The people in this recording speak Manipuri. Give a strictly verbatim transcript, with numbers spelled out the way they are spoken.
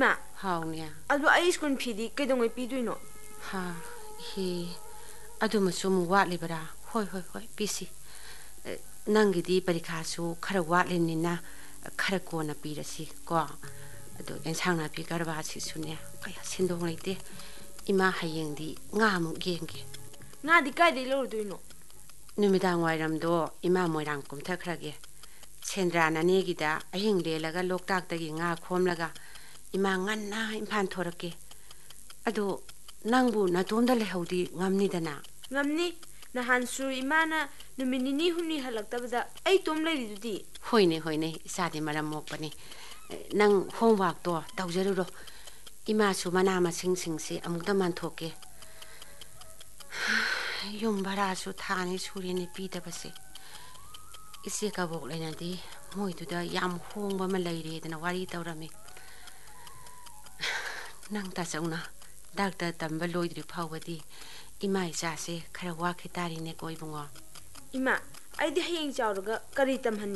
Ima. Haonia. Adu ai school fidi kaidongai piduino. Ha. He. Adu masum watlibara. Hoi hoi hoi pisi. Nangidi parikhasu khara watlinina khara kona pirasi ko. Adu ensangna pi garba si sunya. Kaya sindong leite. Ima hayengdi nga mu genge. Nga di kai de lorduino. Numidang wairamdo ima moirang kumthakrage. Sendrana negida ahing lelaga loktak tagi nga khomlaga ima nganna impan thorake. Adu nangbu natomda lehawdi ngamnidana. Ngamni nahan su imana numinini huni halaktabada ai tom leridudi. Hoine hoine isadi maram mokpani. Nang homework to tawjaruro. Ima su mana masing singsi amukta manthoke. Yum bara su thani surini pidabase. Isi kabok lenadi moiduda yam hongba ma leiredana wari tawrami. Nang tasawna doctor tamba loidri phawadi ima isa se khara wa khitari ne koibungo. Ima ai di hayeng chawraga kari tamhan